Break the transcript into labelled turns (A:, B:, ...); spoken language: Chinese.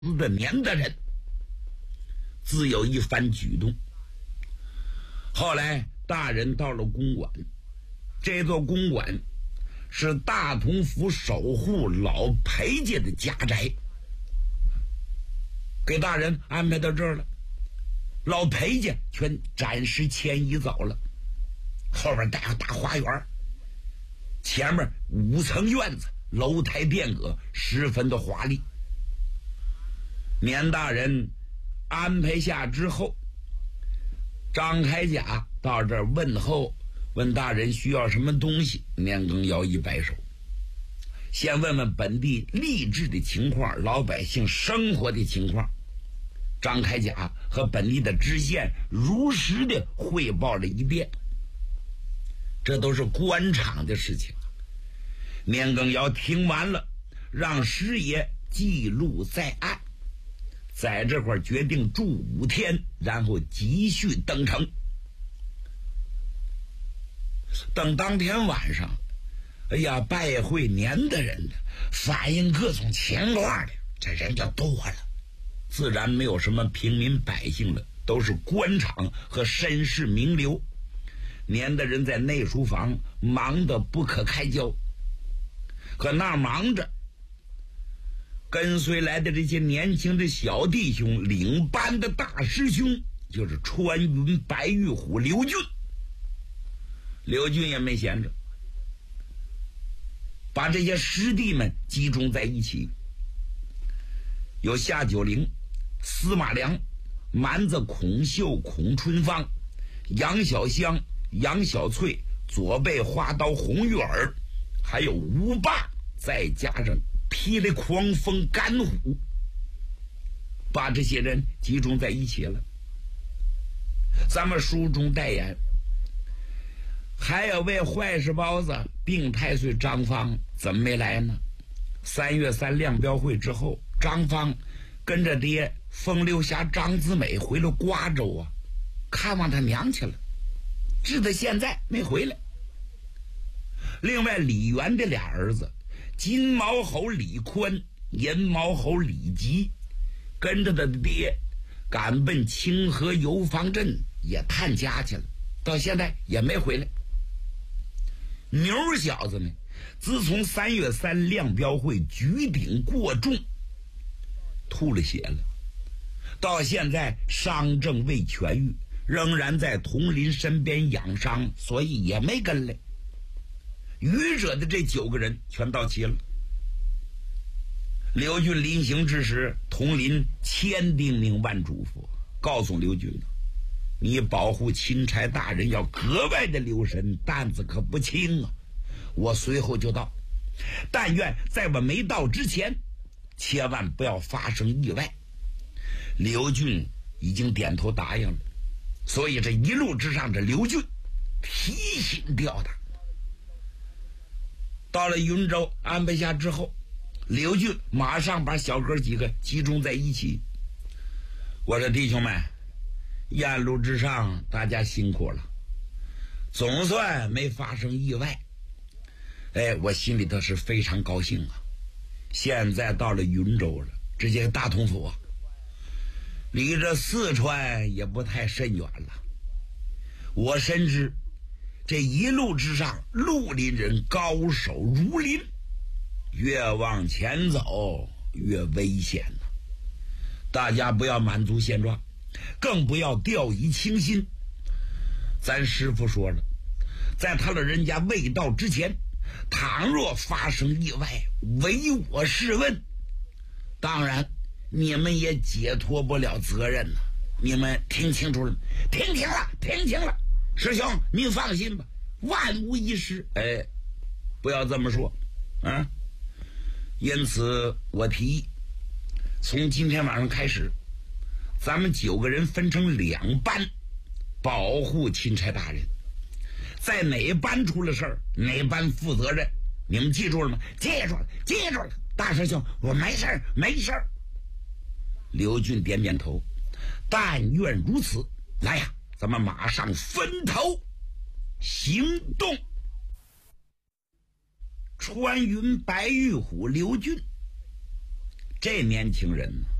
A: 的年的人，自有一番举动。后来大人到了公馆，这座公馆是大同府守护老裴家的家宅，给大人安排到这儿了。老裴家全暂时迁移走了，后边带个大花园，前面5层院子，楼台殿阁，十分的华丽。年大人安排下之后，张开甲到这儿问候，问大人需要什么东西。年羹尧一摆手，先问问本地吏治的情况，老百姓生活的情况。张开甲和本地的知县如实的汇报了一遍，这都是官场的事情。年羹尧听完了，让师爷记录在案，在这块决定住5天，然后继续登城。等当天晚上，哎呀，拜会年的人的，反映各种情况的，这人就多了，自然没有什么平民百姓了，都是官场和绅士名流。年的人在内书房忙得不可开交，可那忙着，跟随来的这些年轻的小弟兄，领班的大师兄就是穿云白玉虎刘俊。刘俊也没闲着，把这些师弟们集中在一起，有夏九龄、司马良、蛮子孔秀、孔春芳、杨小香、杨小翠、左背花刀红玉儿，还有吴霸，再加上霹雳狂风甘虎，把这些人集中在一起了。咱们书中代言，还有位坏事包子病太岁张芳，怎么没来呢？3月3亮标会之后，张芳跟着爹风流侠张子美回了瓜州啊，看望他娘去了，直到现在没回来。另外李元的俩儿子金毛猴李宽、银毛猴李吉，跟着他的爹赶奔清河游方镇也探家去了，到现在也没回来。牛小子呢，自从3月3亮标会举鼎过重，吐了血了，到现在伤症未痊愈，仍然在佟林身边养伤，所以也没跟来。愚者的这9个人全到齐了。刘俊临行之时，佟林千叮咛万嘱咐，告诉刘俊，你保护钦差大人要格外的留神，担子可不轻啊。我随后就到，但愿在我没到之前，千万不要发生意外。刘俊已经点头答应了，所以这一路之上，这刘俊提心吊胆。到了云州安排下之后，刘俊马上把小哥几个集中在一起。我说弟兄们，沿路之上大家辛苦了，总算没发生意外。我心里头是非常高兴啊。现在到了云州了，这些大同府啊，离这四川也不太甚远了。我深知这一路之上，绿林人高手如林，越往前走越危险呢。大家不要满足现状，更不要掉以轻心。咱师父说了，在他老人家未到之前，倘若发生意外，唯我是问。当然你们也解脱不了责任了。你们听清楚了？听清了，听清了。师兄您放心吧，万无一失。不要这么说啊。因此我提议，从今天晚上开始，咱们9个人分成2班，保护钦差大人。在哪班出了事儿，哪班负责任。你们记住了吗？记住了，记住了。大师兄，我没事儿，没事儿。刘俊点点头，但愿如此。来呀，咱们马上分头行动。穿云白玉虎刘俊这年轻人呢，